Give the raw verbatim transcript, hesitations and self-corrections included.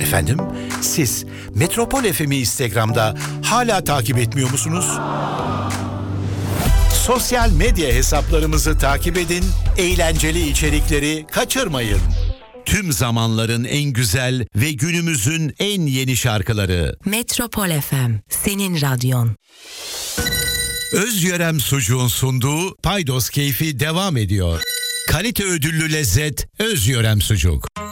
Efendim, siz Metropol F M'i Instagram'da hala takip etmiyor musunuz? Sosyal medya hesaplarımızı takip edin, eğlenceli içerikleri kaçırmayın. Tüm zamanların en güzel ve günümüzün en yeni şarkıları. Metropol F M, senin radyon. Özyörem Sucuğun sunduğu Paydos Keyfi devam ediyor. Kalite ödüllü lezzet Özyörem Sucuk.